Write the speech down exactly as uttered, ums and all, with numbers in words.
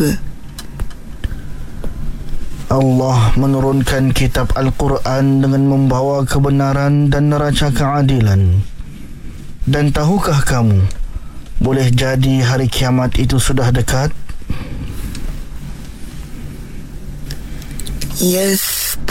hamba. Allah menurunkan kitab Al-Quran dengan membawa kebenaran dan neraca keadilan. Dan tahukah kamu, boleh jadi hari kiamat itu sudah dekat? Yes,